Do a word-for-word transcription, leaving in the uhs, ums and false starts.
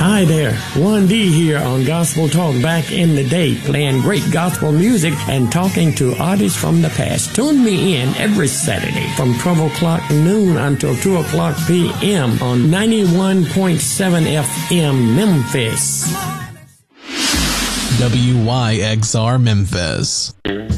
Hi there, one D here on Gospel Talk back in the day, playing great gospel music and talking to artists from the past. Tune me in every Saturday from twelve o'clock noon until two o'clock p.m. on ninety-one point seven F M Memphis. W Y X R Memphis.